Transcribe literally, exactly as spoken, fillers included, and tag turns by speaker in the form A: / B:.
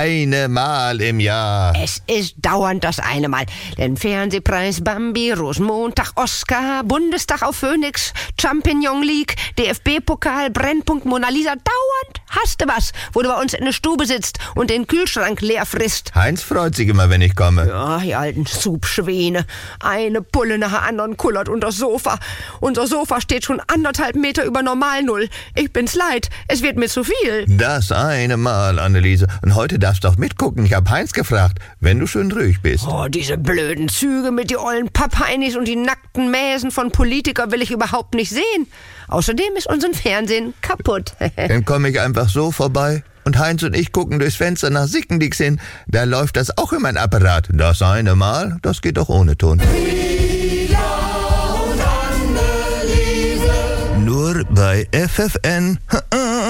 A: eine Mal im Jahr.
B: Es ist dauernd das eine Mal. Den Fernsehpreis Bambi, Rosenmontag, Oscar, Bundestag auf Phoenix, Champignon League, D F B-Pokal, Brennpunkt Mona Lisa. Dauernd hast du was, wo du bei uns in der Stube sitzt und den Kühlschrank leer frisst.
A: Heinz freut sich immer, wenn ich komme.
B: Ja, die alten Subschwäne. Eine Pulle nach der anderen kullert unter das Sofa. Unser Sofa steht schon anderthalb Meter über Normalnull. Ich bin's leid, es wird mir zu viel.
A: Das eine Mal, Anneliese. Und heute darfst du auch mitgucken. Ich hab Heinz gefragt, wenn du schön ruhig bist.
B: Oh, diese blöden Züge mit die ollen Pappheinis und die nackten Mäsen von Politikern will ich überhaupt nicht sehen. Außerdem ist unser Fernsehen kaputt.
A: Dann komme ich einfach so vorbei. Und Heinz und ich gucken durchs Fenster nach Sickendix hin. Da läuft das auch in mein Apparat. Das eine Mal, das geht doch ohne Ton. Nur bei F F N.